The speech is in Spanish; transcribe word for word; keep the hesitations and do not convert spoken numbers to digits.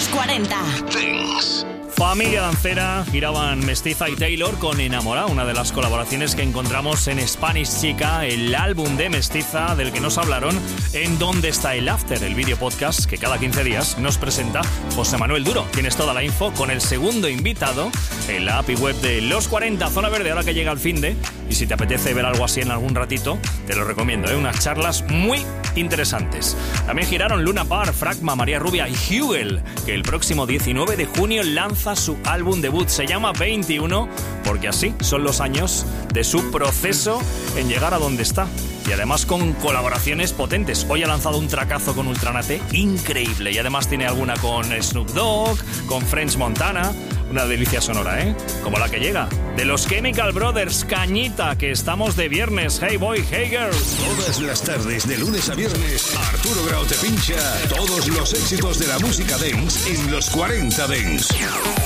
cuarenta. Dance. Familia Dancera giraban Mestiza y Taylor con Enamorada, una de las colaboraciones que encontramos en Spanish Chica, el álbum de Mestiza del que nos hablaron en ¿Dónde está el After?, el vídeo podcast que cada quince días nos presenta José Manuel Duro. Tienes toda la info con el segundo invitado en la app y web de Los cuarenta, Zona Verde, ahora que llega el finde. Y si te apetece ver algo así en algún ratito, te lo recomiendo, ¿eh? Unas charlas muy interesantes. También giraron Luna Park, Fragma, María Rubia y Hugel, que el próximo diecinueve de junio lanza su álbum debut. Se llama veintiuno, porque así son los años de su proceso en llegar a donde está. Y además con colaboraciones potentes. Hoy ha lanzado un tracazo con Ultranate increíble. Y además tiene alguna con Snoop Dogg, con French Montana. Una delicia sonora, ¿eh? Como la que llega de los Chemical Brothers, Cañita, que estamos de viernes. Hey boy, hey girl. Todas las tardes, de lunes a viernes, Arturo Grau te pincha todos los éxitos de la música dance en Los cuarenta Dance.